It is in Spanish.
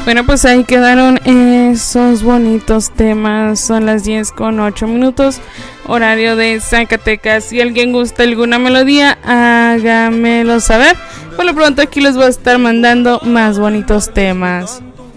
Bueno, pues ahí quedaron esos bonitos temas. Son las 10:08, horario de Zacatecas. Si alguien gusta alguna melodía, hágamelo saber. Por lo pronto aquí les voy a estar mandando más bonitos temas.